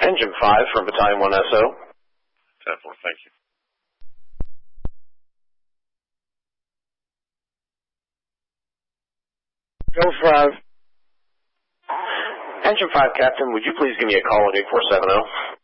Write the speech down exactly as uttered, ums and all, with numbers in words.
Engine five from Battalion one S O. ten four, thank you. Go five. Engine five, Captain, would you please give me a call on eight four seven zero?